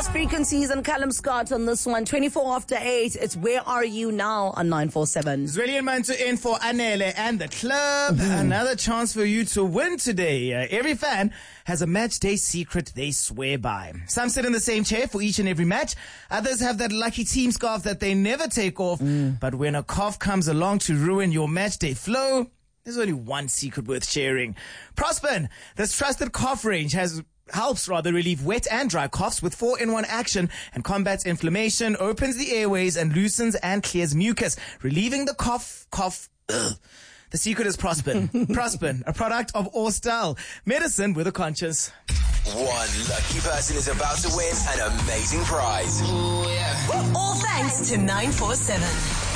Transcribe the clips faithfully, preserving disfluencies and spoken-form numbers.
Lost Frequencies and Callum Scott on this one. twenty-four after eight. It's Where Are You Now on nine four seven. Zweli and Mantu in for Anele and the club. Mm-hmm. Another chance for you to win today. Uh, every fan has a match day secret they swear by. Some sit in the same chair for each and every match. Others have that lucky team scarf that they never take off. Mm. But when a cough comes along to ruin your match day flow, there's only one secret worth sharing. Prospen, this trusted cough range has helps rather relieve wet and dry coughs with four in one action and combats inflammation, opens the airways and loosens and clears mucus, relieving the cough, cough, ugh. The secret is Prospen. Prospen, a product of Orstal, medicine with a conscience. One lucky person is about to win an amazing prize. Ooh, yeah. All thanks to nine four seven.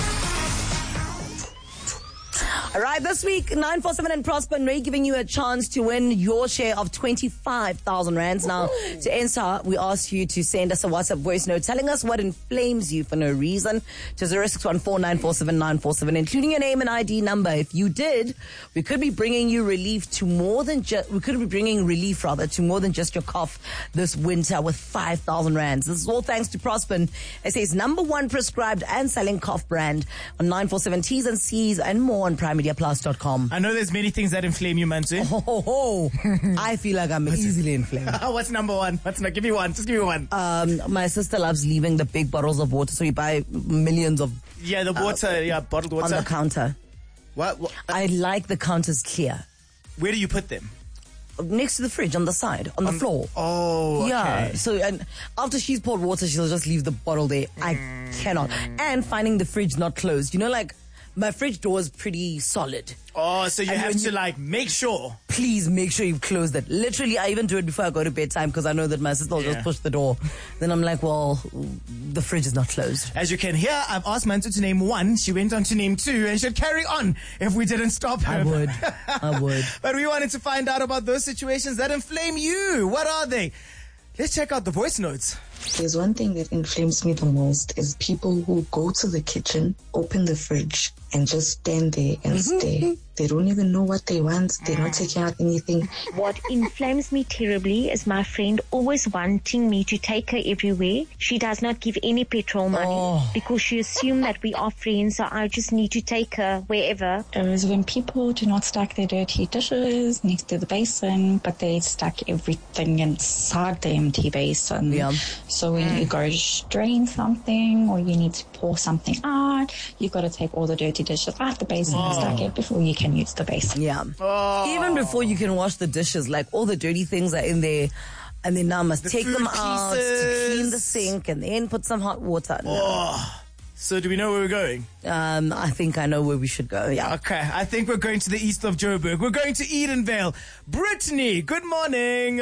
All right, this week, nine four seven and Prosper Ray giving you a chance to win your share of twenty-five thousand rands. Now, to answer, we ask you to send us a WhatsApp voice note telling us what inflames you for no reason to zero six one four nine four seven nine four seven, including your name and I D number. If you did, we could be bringing you relief to more than just, we could be bringing relief rather to more than just your cough this winter with five thousand rands. This is all thanks to Prosper. It says number one prescribed and selling cough brand on nine four seven T's and C's and more on prime media plus dot com. I know there's many things that inflame you, Mantu. Oh, oh, oh. I feel like I'm easily inflamed. What's number one? What's not? Give me one. Just give me one. Um, my sister loves leaving the big bottles of water, so we buy millions of yeah, the water, uh, yeah, bottled water on the counter. What? what? I like the counters clear. Where do you put them? Next to the fridge, on the side, on the um, floor. Oh, okay. Yeah. So, and after she's poured water, she'll just leave the bottle there. Mm. I cannot. And finding the fridge not closed. You know, like, my fridge door is pretty solid. Oh, so you and have to you, like make sure. Please make sure you've closed it. Literally, I even do it before I go to bedtime because I know that my sister will yeah. just push the door. Then I'm like, well, the fridge is not closed. As you can hear, I've asked Mantu to name one. She went on to name two and she'd carry on if we didn't stop her. I would. I would. But we wanted to find out about those situations that inflame you. What are they? Let's check out the voice notes. There's one thing that inflames me the most is people who go to the kitchen, open the fridge, and just stand there and mm-hmm. stare. They don't even know what they want. They're not taking out anything. What inflames me terribly is my friend always wanting me to take her everywhere. She does not give any petrol money oh. because she assumes that we are friends, so I just need to take her wherever. Is when people do not stack their dirty dishes next to the basin, but they stack everything inside the empty basin. Yeah. So when mm. you go to drain something or you need to pour something out, you've got to take all the dirty dishes out the basin oh. and stack it before you can use the basin. Yeah. Oh. Even before you can wash the dishes, like all the dirty things are in there, and then now I must the take them out pieces. to clean the sink and then put some hot water. No. Oh. So do we know where we're going? Um, I think I know where we should go, yeah. Okay, I think we're going to the east of Joburg. We're going to Edenvale. Brittany, good morning.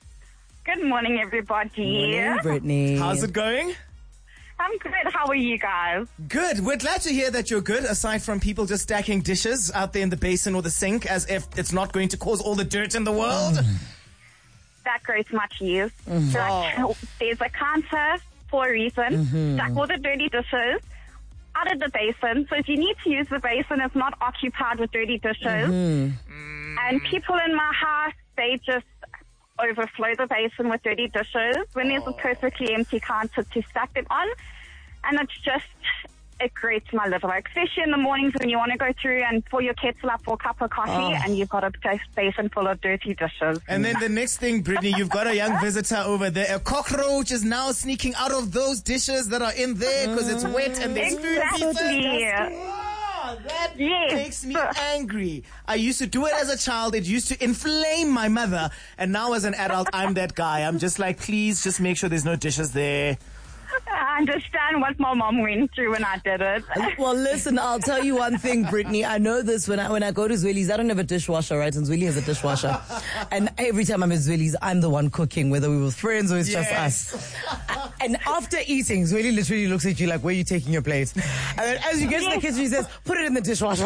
Good morning, everybody. Morning, Brittany. How's it going? I'm good. How are you guys? Good. We're glad to hear that you're good, aside from people just stacking dishes out there in the basin or the sink as if it's not going to cause all the dirt in the world. Mm. That goes much use. Mm. Like, Oh. there's a counter for a reason. Mm-hmm. Stack all the dirty dishes out of the basin. So if you need to use the basin, it's not occupied with dirty dishes. Mm-hmm. And people in my house, they just overflow the basin with dirty dishes when there's a perfectly empty counter to stack them on, and it's just, it grates my liver, like, especially in the mornings when you want to go through and pour your kettle up for a cup of coffee oh. and you've got a basin full of dirty dishes. And then the next thing, Brittany, you've got a young visitor over there. A cockroach is now sneaking out of those dishes that are in there because it's wet and there's exactly. food. That yes. makes me angry. I used to do it as a child. It used to inflame my mother. And now as an adult, I'm that guy. I'm just like, please just make sure there's no dishes there. I understand what my mom went through when I did it. Well, listen, I'll tell you one thing, Brittany. I know this when I when I go to Zweli's. I don't have a dishwasher, right? And Zweli has a dishwasher. And every time I'm at Zweli's, I'm the one cooking, whether we were friends or it's yes. just us. And after eating, Zweli literally looks at you like, where are you taking your plate? And then as you get yes. to the kitchen, he says, put it in the dishwasher.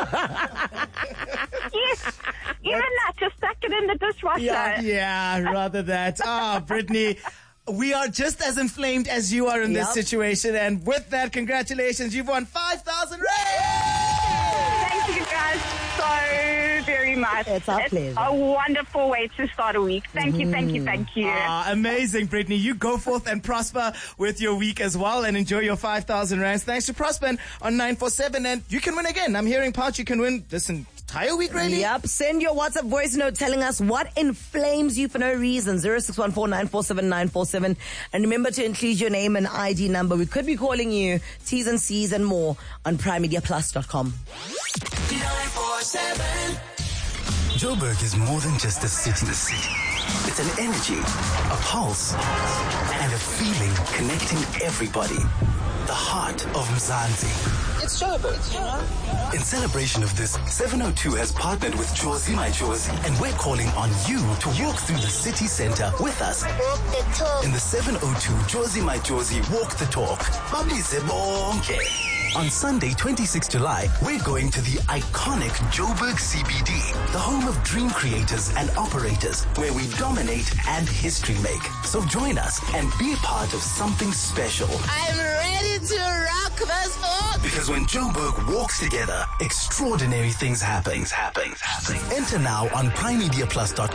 Yes. Even that, just stuck it in the dishwasher. Yeah, yeah, rather that. Ah, oh, Brittany. We are just as inflamed as you are in yep. this situation. And with that, congratulations. You've won five thousand rand! Thank you guys so very much. It's our pleasure. a wonderful way to start a week. Thank you, thank you, thank you. Ah, amazing, Brittany. You go forth and prosper with your week as well and enjoy your five thousand rands. Thanks to Prosper on nine four seven. And you can win again. I'm hearing Pouch, you can win this entire week, really? Yep. Send your WhatsApp voice note telling us what inflames you for no reason. zero six one four nine four seven nine four seven. And remember to include your name and I D number. We could be calling you. T's and C's and more on prime media plus dot com. nine four seven. Joburg is more than just a city. It's an energy, a pulse, and a feeling connecting everybody. The heart of Mzansi. It's Joburg, you know? In celebration of this, seven oh two has partnered with Jozi My Jozi, and we're calling on you to walk through the city center with us. Walk the talk. In the seven oh two Jozi My Jozi Walk the Talk. Babize bonke. On Sunday, twenty-sixth of July, we're going to the iconic Joburg C B D, the home of dream creators and operators, where we dominate and history make. So join us and be a part of something special. I'm ready to rock this book. Because when Joburg walks together, extraordinary things happen. Happen. Happen. Enter now on prime media plus dot